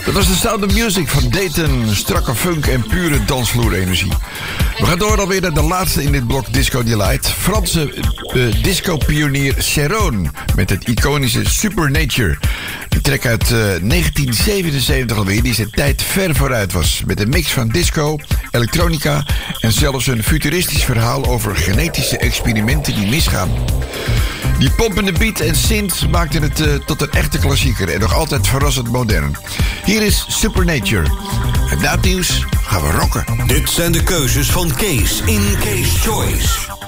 Dat was de Sound of Music van Dayton. Strakke funk en pure dansvloerenergie. We gaan door alweer naar de laatste in dit blok Disco Delight. Franse disco-pionier Chéron met het iconische Supernature. Een track uit 1977 alweer, die zijn tijd ver vooruit was. Met een mix van disco, elektronica en zelfs een futuristisch verhaal over genetische experimenten die misgaan. Die pompende beat en synth maakten het tot een echte klassieker en nog altijd verrassend modern. Hier is Supernature. En na het nieuws gaan we rocken. Dit zijn de keuzes van Kees in Kees Choice.